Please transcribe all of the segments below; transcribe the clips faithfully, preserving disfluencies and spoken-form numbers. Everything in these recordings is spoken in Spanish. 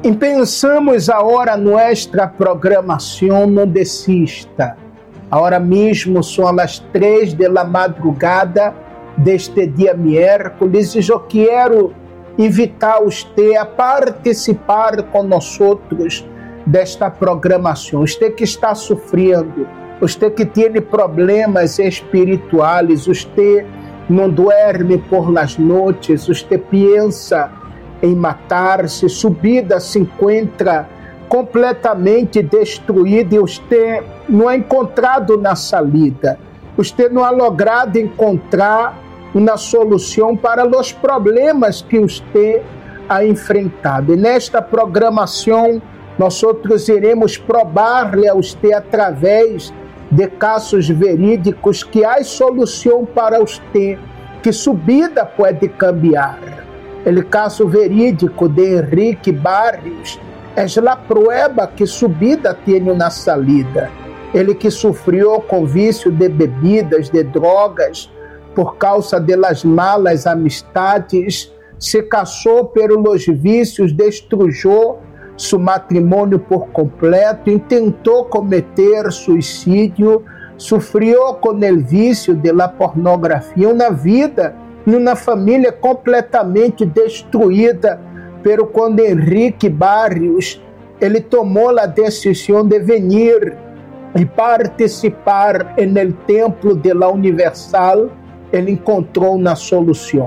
E pensamos agora nuestra programação não desista. Agora mesmo são as três da madrugada deste dia miércoles e eu quero invitar você a participar conosco desta programação. Você que está sofrendo, você que tem problemas espirituais, você não dorme por las noites, você pensa em matar-se, sua vida se encontra completamente destruída e você não é encontrado na salida. Você não ha logrado encontrar uma solução para os problemas que você ha enfrentado. E nesta programação, nós outros iremos provar-lhe a você através de casos verídicos que há solução para você, que sua vida pode cambiar. O caso verídico de Henrique Barrios é a prueba que sua vida tem na salida. Ele que sofreu com vício de bebidas, de drogas, por causa das malas amistades, se casou pelos vícios, destrujou seu matrimônio por completo, intentou cometer suicídio, sofreu com o vício da pornografia, uma vida, uma família completamente destruída. Pero quando Henrique Barrios, ele tomou a decisão de vir e participar no templo de la Universal, ele encontrou uma solução.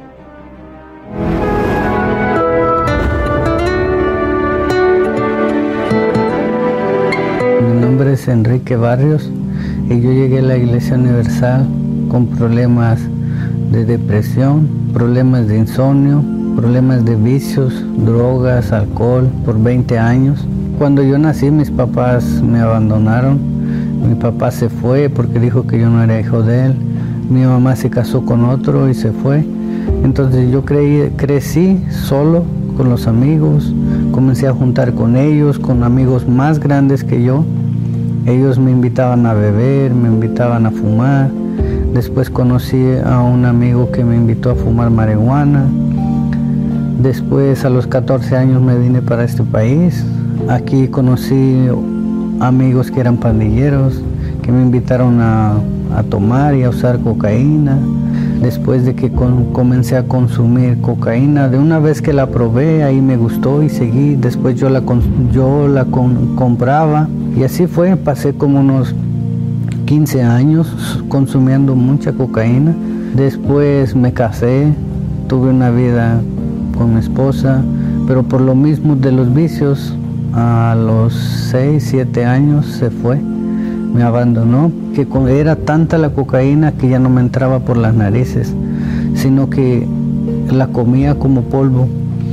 Mi nombre es Enrique Barrios y yo llegué a la Iglesia Universal con problemas de depresión, problemas de insomnio, problemas de vicios, drogas, alcohol, por veinte años. Cuando yo nací, mis papás me abandonaron. Mi papá se fue porque dijo que yo no era hijo de él. Mi mamá se casó con otro y se fue. Entonces yo creí, crecí solo con los amigos. Comencé a juntar con ellos, con amigos más grandes que yo. Ellos me invitaban a beber, me invitaban a fumar. Después conocí a un amigo que me invitó a fumar marihuana. Después, a los catorce años, me vine para este país. Aquí conocí amigos que eran pandilleros, que me invitaron a, a tomar y a usar cocaína. Después de que con, comencé a consumir cocaína, de una vez que la probé, ahí me gustó y seguí. Después yo la, yo la con, compraba y así fue. Pasé como unos quince años consumiendo mucha cocaína. Después me casé, tuve una vida con mi esposa, pero por lo mismo de los vicios, a los seis, siete años se fue, me abandonó, que era tanta la cocaína que ya no me entraba por las narices, sino que la comía como polvo.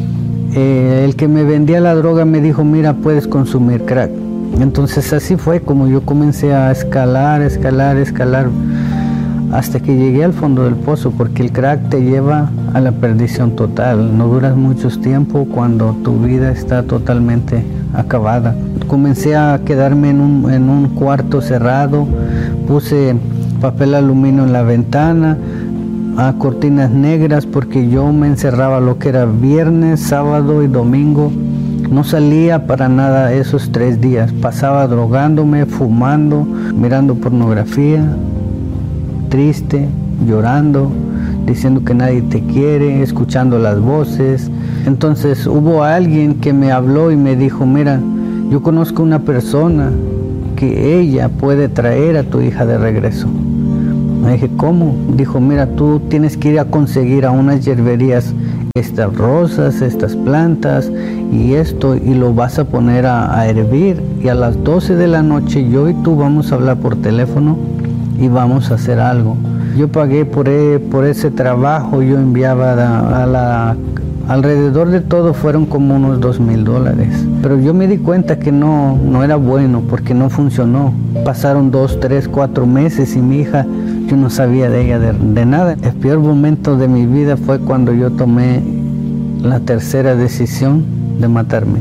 Eh, el que me vendía la droga me dijo, mira, puedes consumir crack. Entonces así fue como yo comencé a escalar, escalar, escalar, hasta que llegué al fondo del pozo, porque el crack te lleva a la perdición total. No duras mucho tiempo cuando tu vida está totalmente acabada. Comencé a quedarme en un, en un cuarto cerrado, puse papel aluminio en la ventana, a cortinas negras, porque yo me encerraba lo que era viernes, sábado y domingo. No salía para nada esos tres días. Pasaba drogándome, fumando, mirando pornografía, triste, llorando, diciendo que nadie te quiere, escuchando las voces. Entonces hubo alguien que me habló y me dijo, mira, yo conozco una persona que ella puede traer a tu hija de regreso. Me dije, ¿cómo? Dijo, mira, tú tienes que ir a conseguir a unas hierberías estas rosas, estas plantas y esto, y lo vas a poner a, a hervir, y a las doce de la noche yo y tú vamos a hablar por teléfono y vamos a hacer algo. Yo pagué por, e, por ese trabajo, yo enviaba a, a la, alrededor de todo fueron como unos dos mil dólares. Pero yo me di cuenta que no, no era bueno porque no funcionó. Pasaron dos, tres, cuatro meses y mi hija, yo no sabía de ella de, de nada. El peor momento de mi vida fue cuando yo tomé la tercera decisión de matarme.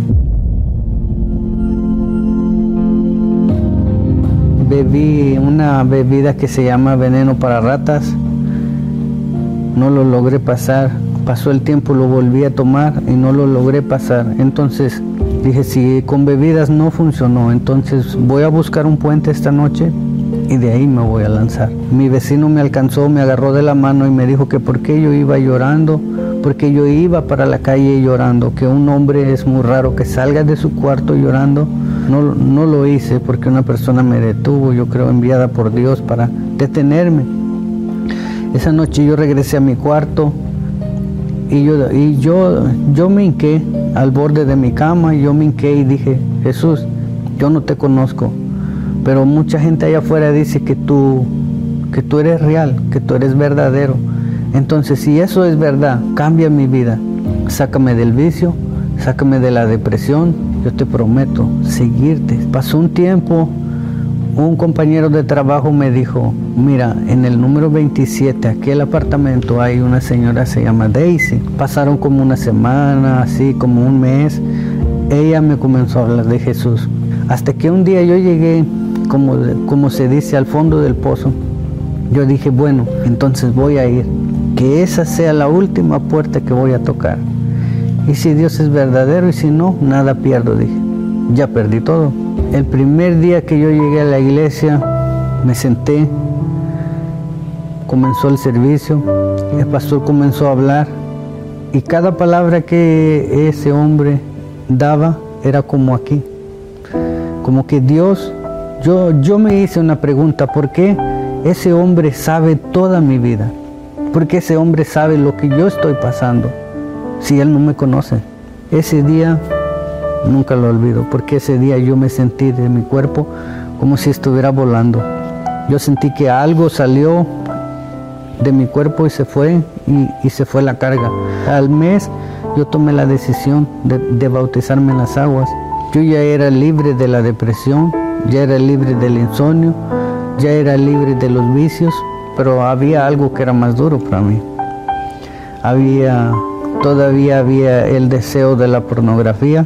Bebí una bebida que se llama veneno para ratas. No lo logré pasar Pasó el tiempo, lo volví a tomar y no lo logré pasar. Entonces dije, si con bebidas no funcionó, entonces voy a buscar un puente esta noche y de ahí me voy a lanzar. Mi vecino me alcanzó, me agarró de la mano y me dijo que por qué yo iba llorando, porque yo iba para la calle llorando, que un hombre es muy raro que salga de su cuarto llorando. No, no lo hice porque una persona me detuvo, yo creo enviada por Dios para detenerme. Esa noche yo regresé a mi cuarto y yo, y yo, yo me hinqué al borde de mi cama, y yo me hinqué y dije, Jesús, yo no te conozco, pero mucha gente allá afuera dice que tú, que tú eres real, que tú eres verdadero. Entonces, si eso es verdad, cambia mi vida, sácame del vicio, sácame de la depresión, yo te prometo seguirte. Pasó un tiempo, un compañero de trabajo me dijo, mira, en el número veintisiete, aquel apartamento, hay una señora, se llama Daisy. Pasaron como una semana, así como un mes, ella me comenzó a hablar de Jesús. Hasta que un día yo llegué, como, como se dice, al fondo del pozo. Yo dije, bueno, entonces voy a ir, que esa sea la última puerta que voy a tocar. Y si Dios es verdadero y si no, nada pierdo, dije. Ya perdí todo. El primer día que yo llegué a la iglesia, me senté, comenzó el servicio, el pastor comenzó a hablar y cada palabra que ese hombre daba era como aquí, como que Dios, yo, yo me hice una pregunta, ¿por qué ese hombre sabe toda mi vida? ¿Por qué ese hombre sabe lo que yo estoy pasando si él no me conoce? Ese día nunca lo olvido, porque ese día yo me sentí de mi cuerpo como si estuviera volando. Yo sentí que algo salió de mi cuerpo y se fue, y, y se fue la carga. Al mes yo tomé la decisión de, de bautizarme en las aguas. Yo ya era libre de la depresión, ya era libre del insomnio, ya era libre de los vicios, pero había algo que era más duro para mí. Había, todavía había el deseo de la pornografía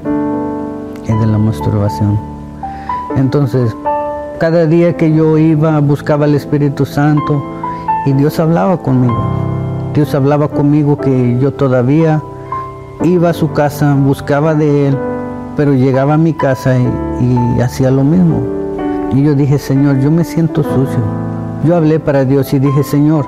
y de la masturbación. Entonces, cada día que yo iba, buscaba al Espíritu Santo y Dios hablaba conmigo. Dios hablaba conmigo que yo todavía iba a su casa, buscaba de Él, pero llegaba a mi casa y, y hacía lo mismo. Y yo dije, Señor, yo me siento sucio. Yo hablé para Dios y dije, Señor,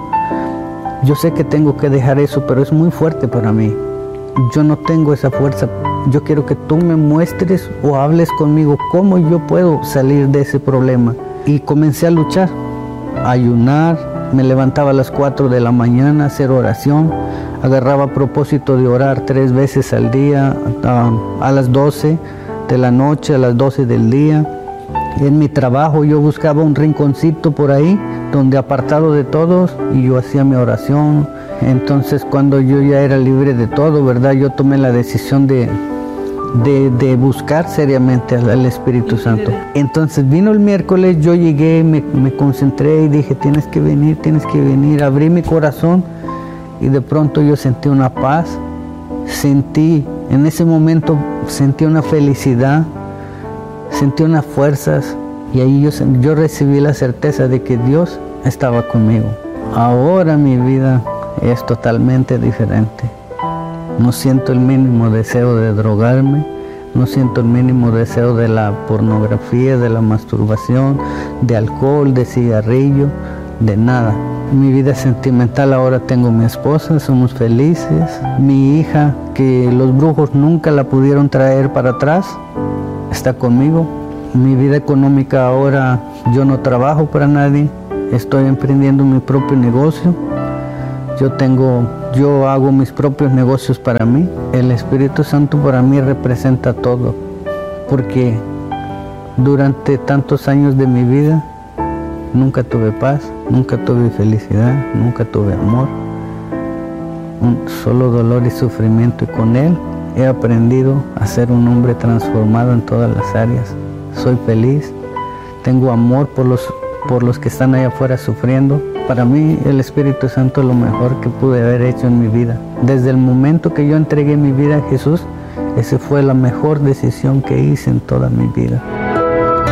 yo sé que tengo que dejar eso, pero es muy fuerte para mí. Yo no tengo esa fuerza. Yo quiero que tú me muestres o hables conmigo cómo yo puedo salir de ese problema. Y comencé a luchar, a ayunar. Me levantaba a las cuatro de la mañana a hacer oración. Agarraba propósito de orar tres veces al día, a las doce de la noche, a las doce del día. En mi trabajo yo buscaba un rinconcito por ahí, donde apartado de todos, y yo hacía mi oración. Entonces, cuando yo ya era libre de todo, ¿verdad? Yo tomé la decisión de, de, de buscar seriamente al, al Espíritu Santo. Entonces vino el miércoles, yo llegué, me, me concentré y dije, tienes que venir, tienes que venir. Abrí mi corazón y de pronto yo sentí una paz, sentí, en ese momento sentí una felicidad, sentí unas fuerzas, y ahí yo, yo recibí la certeza de que Dios estaba conmigo. Ahora mi vida es totalmente diferente. No siento el mínimo deseo de drogarme, no siento el mínimo deseo de la pornografía, de la masturbación, de alcohol, de cigarrillo, de nada. Mi vida sentimental, ahora tengo mi esposa, somos felices. Mi hija, que los brujos nunca la pudieron traer para atrás, está conmigo. Mi vida económica, ahora yo no trabajo para nadie, estoy emprendiendo mi propio negocio. Yo tengo, yo hago mis propios negocios para mí. El Espíritu Santo para mí representa todo, porque durante tantos años de mi vida nunca tuve paz, nunca tuve felicidad, nunca tuve amor, un solo dolor y sufrimiento, y con Él he aprendido a ser un hombre transformado en todas las áreas. Soy feliz, tengo amor por los, por los que están allá afuera sufriendo. Para mí el Espíritu Santo es lo mejor que pude haber hecho en mi vida. Desde el momento que yo entregué mi vida a Jesús, esa fue la mejor decisión que hice en toda mi vida.